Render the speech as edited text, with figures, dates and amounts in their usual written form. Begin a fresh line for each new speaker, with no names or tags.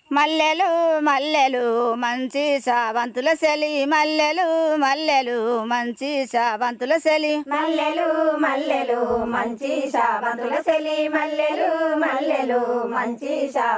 మల్లెలు మల్లెలు మంచి సావంతుల సెలి మల్లెలు మల్లెలు మంచి సావంతుల సెలి
మల్లెలు మల్లెలు మంచి సావంతుల సెలి మల్లెలు మల్లెలు మంచి